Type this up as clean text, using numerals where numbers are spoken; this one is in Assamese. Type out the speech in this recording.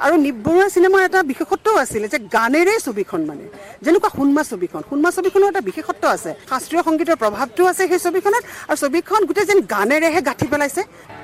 আৰু নিবৰুৱা চিনেমাৰ এটা বিশেষত্বও আছিলে যে গানেৰে ছবিখন মানে যেনেকুৱা সুনমা ছবিখনৰ এটা বিশেষত্ব আছে শাস্ত্ৰীয় সংগীতৰ প্ৰভাৱটো আছে সেই ছবিখনত আৰু ছবিখন গোটেই যেন গানেৰেহে গাঁঠি পেলাইছে